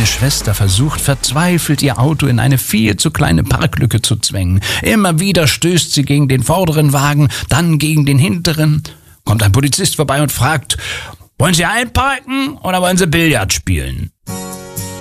Meine Schwester versucht verzweifelt, ihr Auto in eine viel zu kleine Parklücke zu zwängen. Immer wieder stößt sie gegen den vorderen Wagen, dann gegen den hinteren. Kommt ein Polizist vorbei und fragt: Wollen Sie einparken oder wollen Sie Billard spielen?